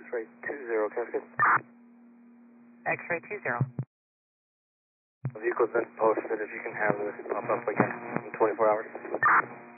X-ray 20, Cascade. X-ray 20. The vehicle's been posted. If you can have this pop up again in 24 hours.